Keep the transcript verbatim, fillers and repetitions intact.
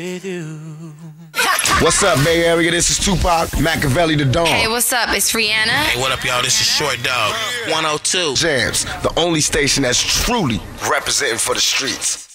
What's up, Bay Area? This is Tupac, Machiavelli the Dawn. Hey, what's up? It's Rihanna. Hey, what up, y'all? This is Short Dog. one oh two Jams, the only station that's truly representing for the streets.